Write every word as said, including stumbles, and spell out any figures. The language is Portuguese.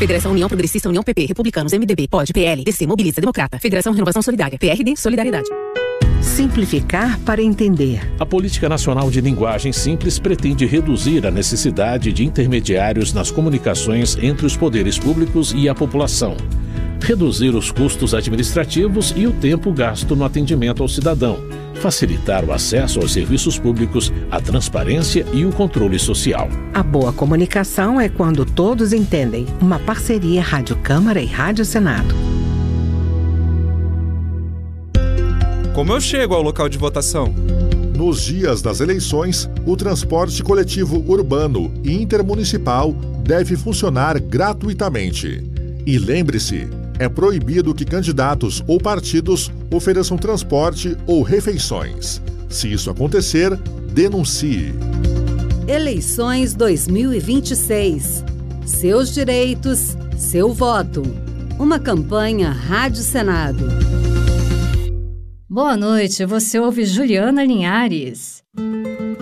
Federação União Progressista, União P P, Republicanos, M D B, P O D, P L, D C, Mobiliza, Democrata. Federação Renovação Solidária, P R D, Solidariedade. Simplificar para entender. A Política Nacional de Linguagem Simples pretende reduzir a necessidade de intermediários nas comunicações entre os poderes públicos e a população, reduzir os custos administrativos e o tempo gasto no atendimento ao cidadão, facilitar o acesso aos serviços públicos, a transparência e o controle social. A boa comunicação é quando todos entendem. Uma parceria Rádio Câmara e Rádio Senado. Como eu chego ao local de votação? Nos dias das eleições, o transporte coletivo urbano e intermunicipal deve funcionar gratuitamente. E lembre-se, é proibido que candidatos ou partidos ofereçam transporte ou refeições. Se isso acontecer, denuncie. Eleições dois mil e vinte e seis. Seus direitos, seu voto. Uma campanha Rádio Senado. Boa noite, você ouve Juliana Linhares.